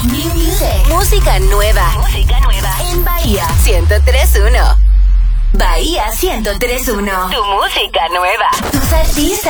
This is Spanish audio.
New Music. Música nueva. En Bahía 103.1. Bahía 103.1. Tu música nueva. Tus artistas.